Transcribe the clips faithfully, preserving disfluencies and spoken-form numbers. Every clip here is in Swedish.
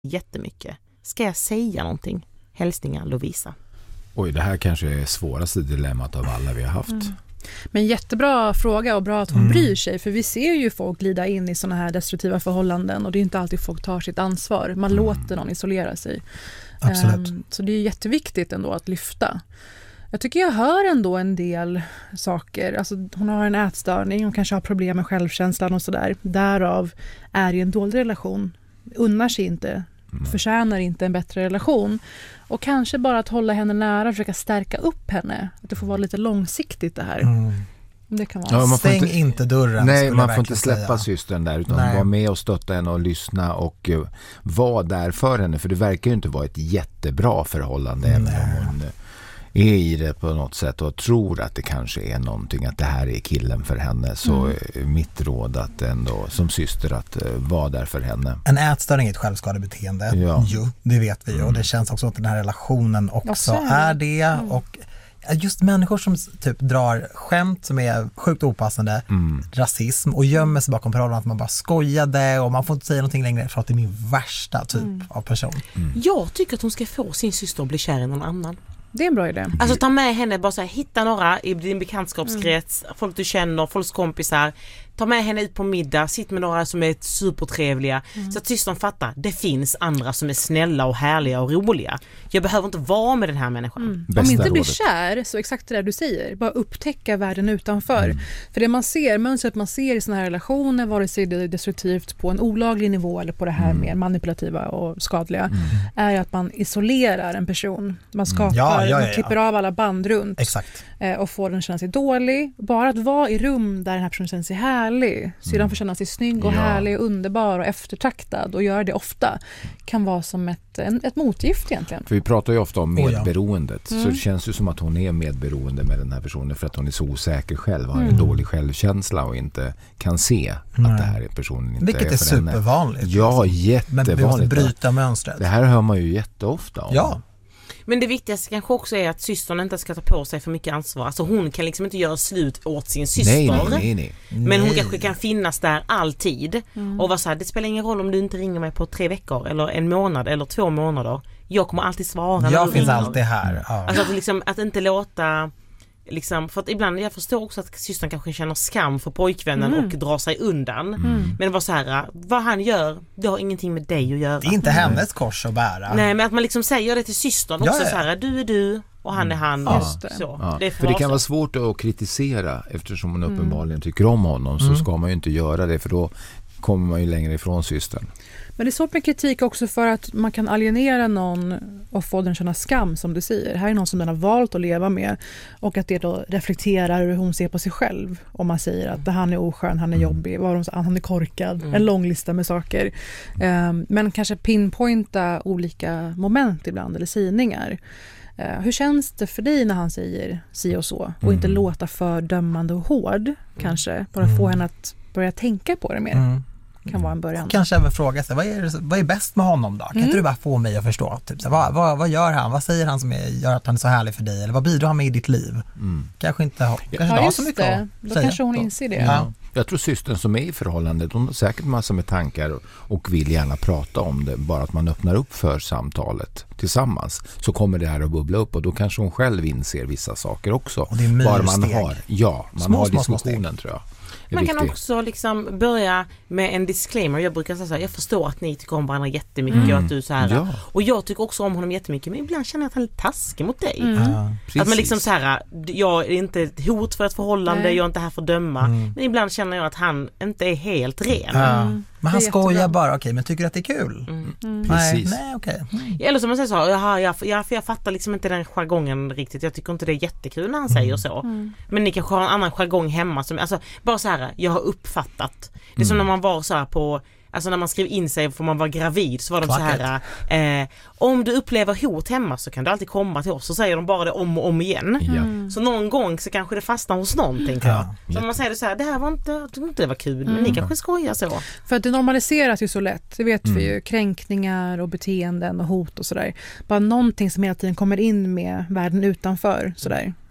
jättemycket. Ska jag säga någonting? Hälsningar Lovisa. Oj, det här kanske är svåraste dilemmat av alla vi har haft. Mm. Men jättebra fråga och bra att hon mm. bryr sig. För vi ser ju folk glida in i såna här destruktiva förhållanden. Och det är inte alltid folk tar sitt ansvar. Man mm. låter någon isolera sig. Absolut. Um, så det är jätteviktigt ändå att lyfta. Jag tycker jag hör ändå en del saker. Alltså, hon har en ätstörning. Hon kanske har problem med självkänslan och sådär. Därav är det en dålig relation. Unnar sig inte. Mm. Förtjänar inte en bättre relation. Och kanske bara att hålla henne nära och försöka stärka upp henne. Att det får vara lite långsiktigt det här. Mm. Det kan vara. Ja, man Stäng inte, inte dörren. Nej, man får inte släppa säga. systern där utan Nej. vara med och stötta henne och lyssna och uh, vara där för henne. För det verkar ju inte vara ett jättebra förhållande även om hon är i det på något sätt och tror att det kanske är någonting, att det här är killen för henne. Så mm. är mitt råd att ändå som syster att uh, vara där för henne. En ätstörning är ett självskadebeteende. Ja. Jo, det vet vi. Mm. Och det känns också att den här relationen också, också. är det. Mm. Och just människor som typ drar skämt som är sjukt opassande, mm. rasism och gömmer sig bakom parollen att man bara skojade och man får inte säga någonting längre för att det är min värsta typ mm. av person. Mm. Jag tycker att hon ska få sin syster att bli kär i någon annan. Det är en bra idé. Alltså ta med henne, bara så här, hitta några i din bekantskapskrets, mm. folk du känner, folks kompisar. Ta med henne ut på middag, sitt med några som är supertrevliga. Mm. Så att systern fattar, det finns andra som är snälla och härliga och roliga. Jag behöver inte vara med den här människan. Mm. Om inte rådet. Blir kär, så exakt det där du säger. Bara upptäcka världen utanför. Mm. För det man ser, mönstret man ser i såna här relationer, vare sig det är destruktivt på en olaglig nivå eller på det här mm. mer manipulativa och skadliga, mm. är att man isolerar en person. Man skapar, mm. ja, ja, ja, ja. man klipper av alla band runt. Exakt. Och får den känna sig dålig. Bara att vara i rum där den här personen känner sig härlig, så de får känna sig snygg och ja. härlig och underbar och eftertraktad och göra det ofta, kan vara som ett, en, ett motgift egentligen. För vi pratar ju ofta om medberoendet, oh, ja. mm. så det känns ju som att hon är medberoende med den här personen för att hon är så osäker själv, har mm. en dålig självkänsla och inte kan se Nej. att det här är personen inte Vilket är för är supervanligt. Henne. Ja, jättevanligt. Men vi måste bryta mönstret. Det här hör man ju jätteofta om. Ja. Men det viktigaste kanske också är att systern inte ska ta på sig för mycket ansvar. Alltså hon kan liksom inte göra slut åt sin syster. Nej, nej, nej, nej. Men hon kanske kan finnas där alltid. Mm. Och vara så här, det spelar ingen roll om du inte ringer mig på tre veckor eller en månad eller två månader. Jag kommer alltid svara. Jag finns alltid här. Ja. Alltså att, liksom, att inte låta... Liksom, för att ibland, jag förstår också att systern kanske känner skam för pojkvännen mm. och drar sig undan. Mm. Men det var så här, vad han gör, det har ingenting med dig att göra. Det är inte hennes kors att bära. Nej, men att man liksom säger det till systern också, ja, ja. så här, du är du och han är han. Ja. Just det. Så. Ja. Det är för det kan vara svårt att kritisera eftersom hon uppenbarligen mm. tycker om honom, så mm. ska man ju inte göra det, för då kommer man ju längre ifrån systern. Men det är svårt med kritik också för att man kan alienera någon och få den känna skam, som du säger. Här är någon som den har valt att leva med, och att det då reflekterar hur hon ser på sig själv. Om man säger att han är oskön, han är jobbig, han är korkad, mm. en lång lista med saker. Um, men kanske pinpointa olika moment ibland, eller sägningar. Uh, hur känns det för dig när han säger si och så? Och mm. inte låta för dömande och hård, mm. kanske. Bara få henne att börja tänka på det mer. Mm. Kan vara en början. Kanske även fråga sig, vad är, vad är bäst med honom då? Kan mm. inte du bara få mig att förstå? Typ, så, vad, vad, vad gör han? Vad säger han som är, gör att han är så härlig för dig? Eller vad bidrar han med i ditt liv? Mm. Kanske inte ha, kanske ja, ha just så mycket det. Då säga, kanske hon då. inser det. Ja. Ja. Jag tror systern som är i förhållandet, hon har säkert massor med tankar och, och vill gärna prata om det. Bara att man öppnar upp för samtalet tillsammans, så kommer det här att bubbla upp, och då kanske hon själv inser vissa saker också. Och det är bara man har, ja, man små, har små, diskussionen, tror jag. Man kan också liksom börja med en disclaimer. Jag brukar säga så här, jag förstår att ni tycker om varandra jättemycket mm. och att du så här, ja. och jag tycker också om honom jättemycket, men ibland känner jag att han är lite taskig mot dig. Mm. Ja, att man liksom så här, jag är inte ett hot för ett förhållande, Nej. jag är inte här för att döma, mm. men ibland känner jag att han inte är helt ren. Mm. Men han skojar bara, okej, okay, men tycker att det är kul? Mm. Mm. Precis. Nej, okej. Okay. Mm. Eller som man säger så, jaha, jag, jag, jag fattar liksom inte den jargongen riktigt. Jag tycker inte det är jättekul när han mm. säger så. Mm. Men ni kanske har en annan jargong hemma som, alltså, bara så här, jag har uppfattat. Det är som mm. när man var så här på, alltså när man skrev in sig för man var gravid, så var de Klacket. så här, eh, om du upplever hot hemma så kan du alltid komma till oss, så säger de bara det om och om igen. Mm. Så någon gång så kanske det fastnar hos någon, tänker jag. Ja. Så man säger det så här, det här var inte, jag tyckte inte det var kul, mm. men ni kanske skojar så. För att det normaliseras ju så lätt, det vet mm. vi ju, kränkningar och beteenden och hot och sådär. Bara någonting som hela tiden kommer in med världen utanför, sådär.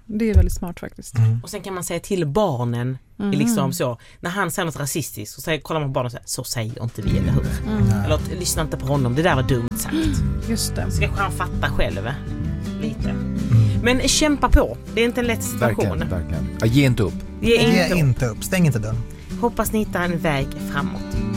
Det är väldigt smart faktiskt. Mm. Och sen kan man säga till barnen mm. liksom så, när han säger något rasistiskt så säger, kollar man på barnen och säger, så säger inte vi, eller hur? Mm. Eller lyssna inte på honom, det där var dumt sagt. Just det. Så kanske han fatta själv lite. Mm. Men kämpa på, det är inte en lätt situation. Verkligen, verkligen. Ja, ge inte upp. Ge inte, ge inte upp, stäng inte dörren. Hoppas ni hittar en väg framåt.